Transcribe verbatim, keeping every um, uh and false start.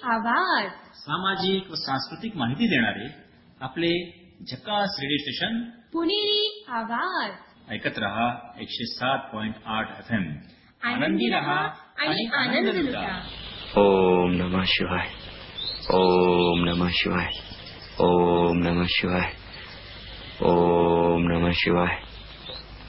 आवाज. सामाजिक व सांस्कृतिक माहिती देणारे आपले झकास रेडिओ स्टेशन पुणेरी आवाज. ऐकत रहा एकशे सात पॉइंट आठ एफ एम. आनंदी रहा आणि आनंद लुटा. ओम नमः शिवाय. ओम नमः शिवाय. ओम नमः शिवाय. ओम नमः शिवाय.